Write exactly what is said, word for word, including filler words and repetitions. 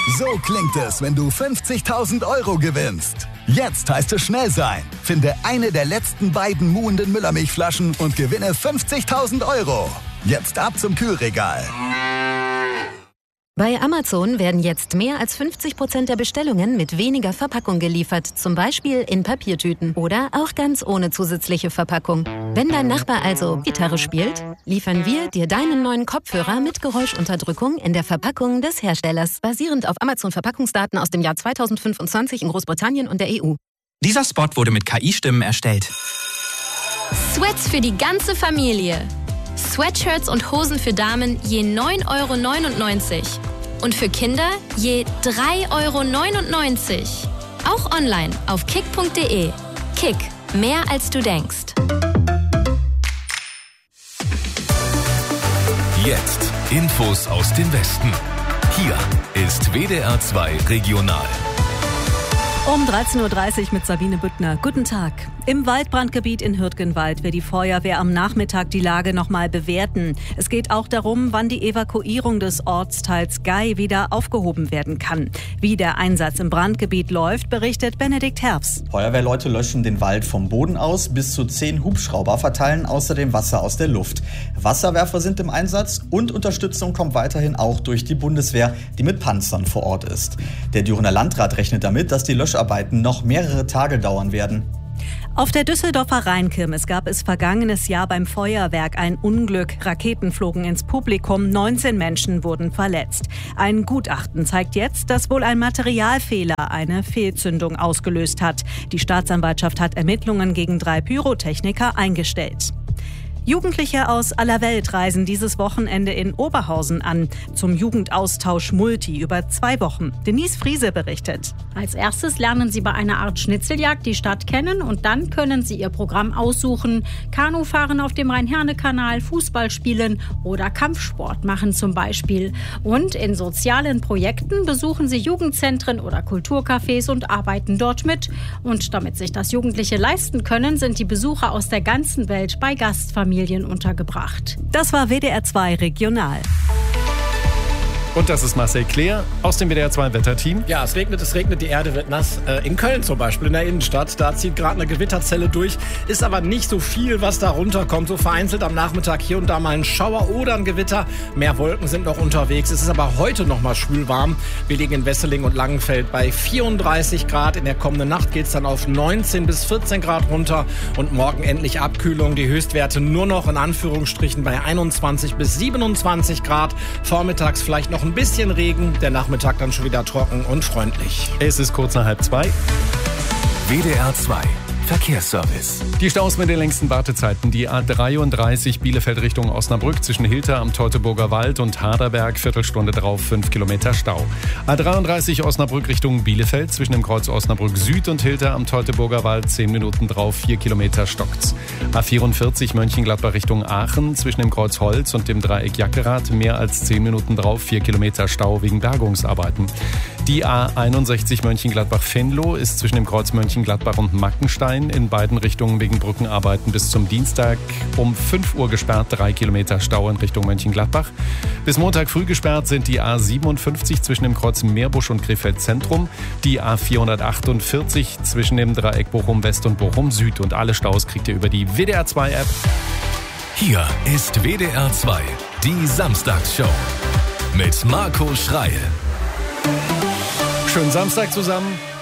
So klingt es, wenn du fünfzigtausend Euro gewinnst. Jetzt heißt es schnell sein. Finde eine der letzten beiden muhenden Müllermilchflaschen und gewinne fünfzigtausend Euro. Jetzt ab zum Kühlregal. Bei Amazon werden jetzt mehr als fünfzig Prozent der Bestellungen mit weniger Verpackung geliefert. Zum Beispiel in Papiertüten oder auch ganz ohne zusätzliche Verpackung. Wenn dein Nachbar also Gitarre spielt, liefern wir dir deinen neuen Kopfhörer mit Geräuschunterdrückung in der Verpackung des Herstellers. Basierend auf Amazon-Verpackungsdaten aus dem Jahr zweitausendfünfundzwanzig in Großbritannien und der E U. Dieser Spot wurde mit K I-Stimmen erstellt. Sweats für die ganze Familie. Sweatshirts und Hosen für Damen je neun Euro neunundneunzig. Und für Kinder je drei Euro neunundneunzig. Auch online auf kick punkt de. Kick, mehr als du denkst. Jetzt Infos aus dem Westen. Hier ist W D R zwei Regional. Um dreizehn Uhr dreißig mit Sabine Büttner. Guten Tag. Im Waldbrandgebiet in Hürtgenwald wird die Feuerwehr am Nachmittag die Lage nochmal bewerten. Es geht auch darum, wann die Evakuierung des Ortsteils Gei wieder aufgehoben werden kann. Wie der Einsatz im Brandgebiet läuft, berichtet Benedikt Herbst. Feuerwehrleute löschen den Wald vom Boden aus. Bis zu zehn Hubschrauber verteilen außerdem Wasser aus der Luft. Wasserwerfer sind im Einsatz und Unterstützung kommt weiterhin auch durch die Bundeswehr, die mit Panzern vor Ort ist. Der Dürener Landrat rechnet damit, dass die Löscharbeiten noch mehrere Tage dauern werden. Auf der Düsseldorfer Rheinkirmes gab es vergangenes Jahr beim Feuerwerk ein Unglück. Raketen flogen ins Publikum, neunzehn Menschen wurden verletzt. Ein Gutachten zeigt jetzt, dass wohl ein Materialfehler eine Fehlzündung ausgelöst hat. Die Staatsanwaltschaft hat Ermittlungen gegen drei Pyrotechniker eingestellt. Jugendliche aus aller Welt reisen dieses Wochenende in Oberhausen an, zum Jugendaustausch Multi über zwei Wochen. Denise Friese berichtet. Als erstes lernen sie bei einer Art Schnitzeljagd die Stadt kennen und dann können sie ihr Programm aussuchen. Kanufahren auf dem Rhein-Herne-Kanal, Fußball spielen oder Kampfsport machen zum Beispiel. Und in sozialen Projekten besuchen sie Jugendzentren oder Kulturcafés und arbeiten dort mit. Und damit sich das Jugendliche leisten können, sind die Besucher aus der ganzen Welt bei Gastfamilien untergebracht. Das war W D R zwei Regional. Und das ist Marcel Claire aus dem W D R zwei Wetterteam. Ja, es regnet, es regnet, die Erde wird nass. Äh, in Köln zum Beispiel, in der Innenstadt, da zieht gerade eine Gewitterzelle durch. Ist aber nicht so viel, was da runterkommt. So vereinzelt am Nachmittag hier und da mal ein Schauer oder ein Gewitter. Mehr Wolken sind noch unterwegs. Es ist aber heute noch mal schwül warm. Wir liegen in Wesseling und Langenfeld bei vierunddreißig Grad. In der kommenden Nacht geht es dann auf neunzehn bis vierzehn Grad runter. Und morgen endlich Abkühlung. Die Höchstwerte nur noch in Anführungsstrichen bei einundzwanzig bis siebenundzwanzig Grad. Vormittags vielleicht noch ein bisschen Regen, der Nachmittag dann schon wieder trocken und freundlich. Es ist kurz nach halb zwei. W D R zwei Verkehrsservice. Die Staus mit den längsten Wartezeiten. Die A dreiunddreißig Bielefeld Richtung Osnabrück zwischen Hilter am Teutoburger Wald und Haderberg. Viertelstunde drauf fünf Kilometer Stau. A dreiunddreißig Osnabrück Richtung Bielefeld zwischen dem Kreuz Osnabrück Süd und Hilter am Teutoburger Wald. zehn Minuten drauf vier Kilometer stockt's. A vierundvierzig Mönchengladbach Richtung Aachen zwischen dem Kreuz Holz und dem Dreieck Jackerath. Mehr als zehn Minuten drauf vier Kilometer Stau wegen Bergungsarbeiten. Die A einundsechzig Mönchengladbach-Venlo ist zwischen dem Kreuz Mönchengladbach und Mackenstein in beiden Richtungen wegen Brückenarbeiten bis zum Dienstag um fünf Uhr gesperrt, drei Kilometer Stau in Richtung Mönchengladbach. Bis Montag früh gesperrt sind die A siebenundfünfzig zwischen dem Kreuz Meerbusch und Krefeld Zentrum, die A vierhundertachtundvierzig zwischen dem Dreieck Bochum West und Bochum Süd. Und alle Staus kriegt ihr über die W D R zwei App. Hier ist W D R zwei, die Samstagsshow mit Marco Schreil. Schönen Samstag zusammen.